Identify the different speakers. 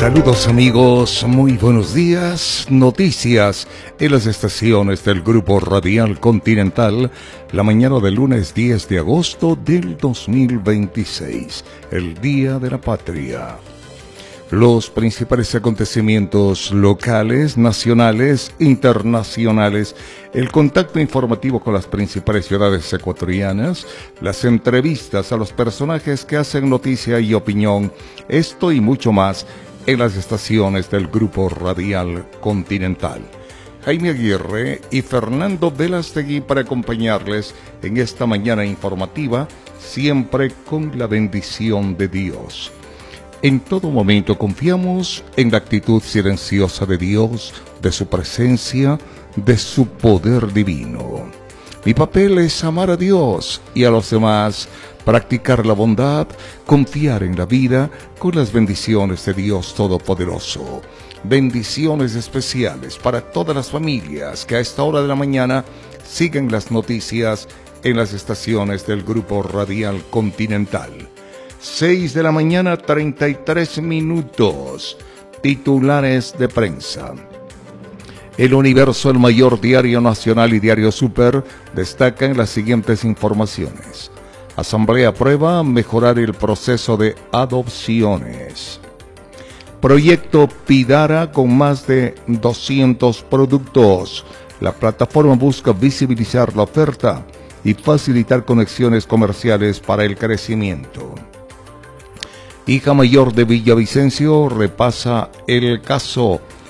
Speaker 1: Saludos amigos, muy buenos días. Noticias en las estaciones del Grupo Radial Continental, la mañana del lunes 10 de agosto del 2026, el Día de la Patria. Los principales acontecimientos locales, nacionales, internacionales, el contacto informativo con las principales ciudades ecuatorianas, las entrevistas a los personajes que hacen noticia y opinión, esto y mucho más en las estaciones del Grupo Radial Continental. Jaime Aguirre y Fernando Velastegui para acompañarles en esta mañana informativa, siempre con la bendición de Dios. En todo momento confiamos en la actitud silenciosa de Dios, de su presencia, de su poder divino. Mi papel es amar a Dios y a los demás, practicar la bondad, confiar en la vida con las bendiciones de Dios Todopoderoso. Bendiciones especiales para todas las familias que a esta hora de la mañana siguen las noticias en las estaciones del Grupo Radial Continental. 6 de la mañana, 33 minutos. Titulares de prensa. El Universo, el mayor diario nacional y diario Super, destacan las siguientes informaciones. Asamblea aprueba mejorar el proceso de adopciones. Proyecto Pidara con más de 200 productos. La plataforma busca visibilizar la oferta y facilitar conexiones comerciales para el crecimiento. Hija mayor de Villavicencio repasa el caso